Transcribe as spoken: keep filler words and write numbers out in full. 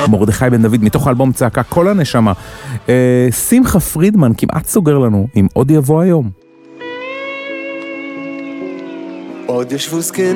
מרדכי בן דוד, מתוך האלבום צעקה כל הנשמה. אה, שמחה פרידמן כמעט סוגר לנו עם עוד יבוא היום. עוד ישבו זקנים